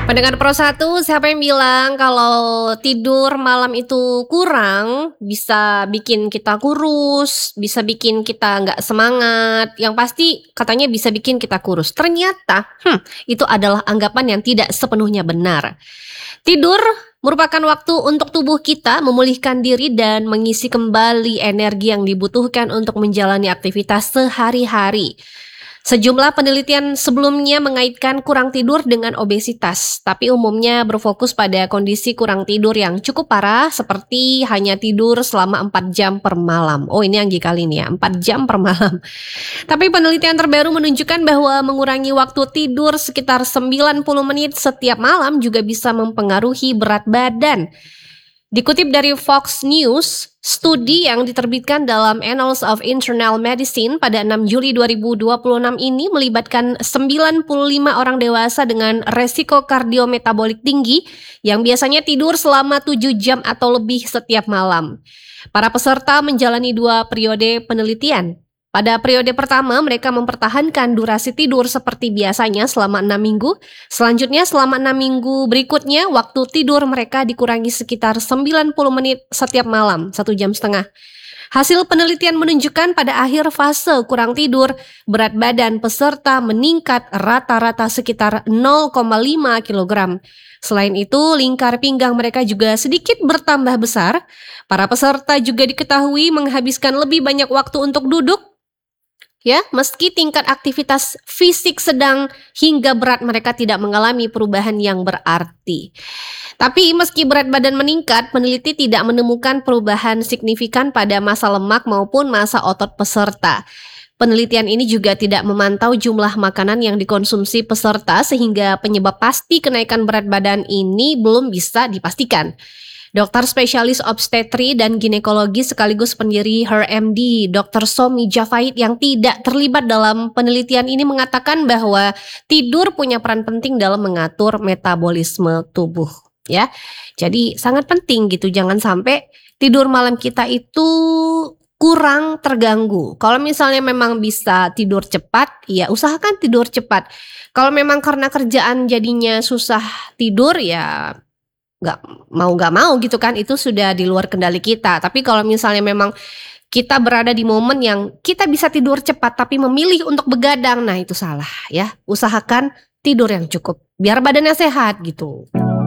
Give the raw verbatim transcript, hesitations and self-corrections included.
Pendengar Pro satu, siapa yang bilang kalau tidur malam itu kurang, bisa bikin kita kurus, bisa bikin kita nggak semangat, yang pasti katanya bisa bikin kita kurus. Ternyata, hmm, itu adalah anggapan yang tidak sepenuhnya benar. Tidur merupakan waktu untuk tubuh kita memulihkan diri dan mengisi kembali energi yang dibutuhkan untuk menjalani aktivitas sehari-hari. Sejumlah penelitian sebelumnya mengaitkan kurang tidur dengan obesitas, tapi umumnya berfokus pada kondisi kurang tidur yang cukup parah seperti hanya tidur selama empat jam per malam. Oh, ini yang kali ini ya, empat jam per malam. Tapi penelitian terbaru menunjukkan bahwa mengurangi waktu tidur sekitar sembilan puluh menit setiap malam juga bisa mempengaruhi berat badan. Dikutip dari Fox News, studi yang diterbitkan dalam Annals of Internal Medicine pada enam Juli dua ribu dua puluh enam ini melibatkan sembilan puluh lima orang dewasa dengan resiko kardiometabolik tinggi yang biasanya tidur selama tujuh jam atau lebih setiap malam. Para peserta menjalani dua periode penelitian. Pada periode pertama, mereka mempertahankan durasi tidur seperti biasanya selama enam minggu. Selanjutnya, selama enam minggu berikutnya, waktu tidur mereka dikurangi sekitar sembilan puluh menit setiap malam, satu jam setengah. Hasil penelitian menunjukkan pada akhir fase kurang tidur, berat badan peserta meningkat rata-rata sekitar nol koma lima kilogram. Selain itu, lingkar pinggang mereka juga sedikit bertambah besar. Para peserta juga diketahui menghabiskan lebih banyak waktu untuk duduk, ya, meski tingkat aktivitas fisik sedang hingga berat mereka tidak mengalami perubahan yang berarti. Tapi meski berat badan meningkat, peneliti tidak menemukan perubahan signifikan pada massa lemak maupun massa otot peserta. Penelitian ini juga tidak memantau jumlah makanan yang dikonsumsi peserta sehingga penyebab pasti kenaikan berat badan ini belum bisa dipastikan. Dokter spesialis obstetri dan ginekologi sekaligus pendiri Her M D, Dokter Somi Javait yang tidak terlibat dalam penelitian ini mengatakan bahwa tidur punya peran penting dalam mengatur metabolisme tubuh, ya. Jadi sangat penting gitu, jangan sampai tidur malam kita itu kurang terganggu. Kalau misalnya memang bisa tidur cepat, ya usahakan tidur cepat. Kalau memang karena kerjaan jadinya susah tidur, ya nggak mau nggak mau gitu kan, itu sudah di luar kendali kita. Tapi kalau misalnya memang kita berada di momen yang kita bisa tidur cepat tapi memilih untuk begadang, nah itu salah ya. Usahakan tidur yang cukup biar badannya sehat gitu.